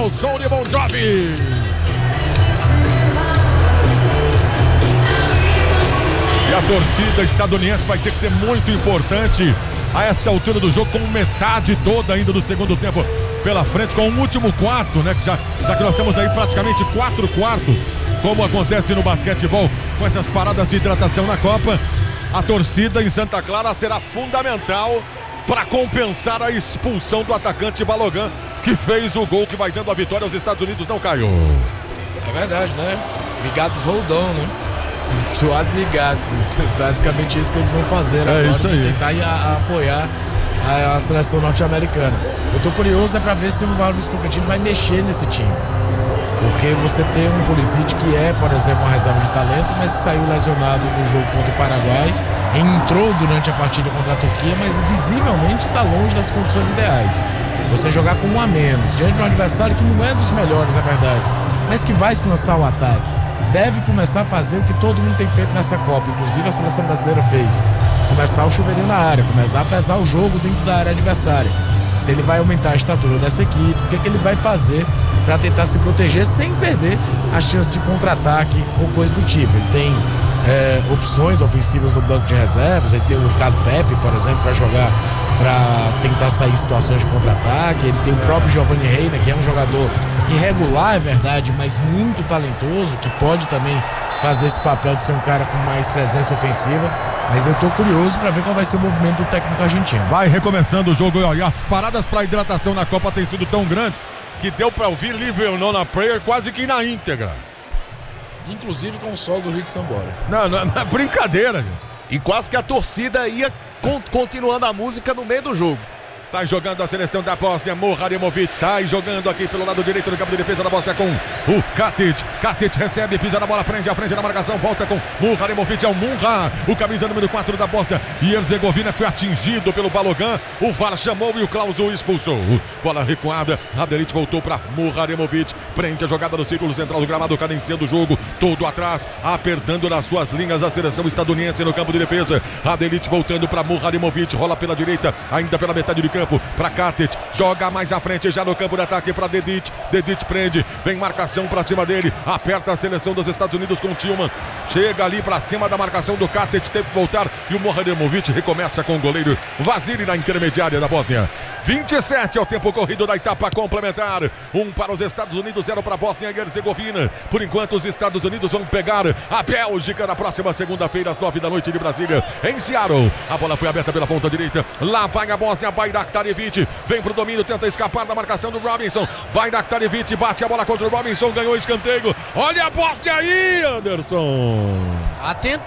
ao som de Bon Jovi. E a torcida estadunidense vai ter que ser muito importante a essa altura do jogo, com metade toda ainda do segundo tempo pela frente, com o último quarto, né? Já que nós temos aí praticamente 4 quartos, como acontece no basquetebol, com essas paradas de hidratação na Copa. A torcida em Santa Clara será fundamental para compensar a expulsão do atacante Balogun, que fez o gol que vai dando a vitória aos Estados Unidos, não, Caio? É verdade, né? We got to hold on, né? Suado ligado. Basicamente isso que eles vão fazer agora, isso aí. Tentar apoiar a seleção norte-americana. Eu tô curioso para ver se o Mauricio Pochettino vai mexer nesse time. Porque você tem um Pulisic que é, por exemplo, uma reserva de talento, mas saiu lesionado no jogo contra o Paraguai, entrou durante a partida contra a Turquia, mas visivelmente está longe das condições ideais. Você jogar com um a menos, diante de um adversário que não é dos melhores, é verdade, mas que vai se lançar ao ataque, deve começar a fazer o que todo mundo tem feito nessa Copa, inclusive a seleção brasileira fez: começar o chuveirinho na área, começar a pesar o jogo dentro da área adversária. Se ele vai aumentar a estatura dessa equipe, o que ele vai fazer para tentar se proteger sem perder a chance de contra-ataque ou coisa do tipo. Ele tem opções ofensivas no banco de reservas, ele tem o Ricardo Pepe, por exemplo, para jogar, para tentar sair em situações de contra-ataque. Ele tem o próprio Giovanni Reina, que é um jogador irregular, é verdade, mas muito talentoso, que pode também fazer esse papel de ser um cara com mais presença ofensiva. Mas eu tô curioso para ver qual vai ser o movimento do técnico argentino. Vai recomeçando o jogo, e as paradas para hidratação na Copa têm sido tão grandes que deu para ouvir Live or Not na Prayer quase que na íntegra. Inclusive com o solo do Rio de Sambora. Não é brincadeira, gente. E quase que a torcida ia continuando a música no meio do jogo. Sai jogando a seleção da Bósnia, Muharremouhid sai jogando aqui pelo lado direito do campo de defesa da Bósnia com o Katic. Katic recebe, pisa na bola, prende à frente da marcação, volta com Muharremouhid, é o Munha, o camisa número 4 da Bósnia e Herzegovina, foi atingido pelo Balogun, o VAR chamou e o Klauso expulsou. Bola recuada, Radelic voltou para Muharremouhid, prende a jogada no círculo central do gramado, cadenciando o jogo, todo atrás, apertando nas suas linhas a seleção estadunidense no campo de defesa. Radelic voltando para Muharremouhid, rola pela direita, ainda pela metade de campo, para Katic, joga mais à frente já no campo de ataque para Dedic prende, vem marcação para cima dele, aperta a seleção dos Estados Unidos com Tillman, chega ali para cima da marcação do Katic, tem que voltar e o Muharremouhid recomeça com o goleiro Vasily na intermediária da Bósnia. 27 é o tempo corrido da etapa complementar, 1 para os Estados Unidos, 0 para a Bósnia e Herzegovina. Por enquanto os Estados Unidos vão pegar a Bélgica na próxima segunda-feira às 9 da noite de Brasília, em Seattle. A bola foi aberta pela ponta direita, lá vai a Bósnia, Bayraktarevich vem pro domínio, tenta escapar da marcação do Robinson, Bayraktarevich bate a bola contra o Robinson, ganhou escanteio. Olha a Bósnia aí, Anderson. Atento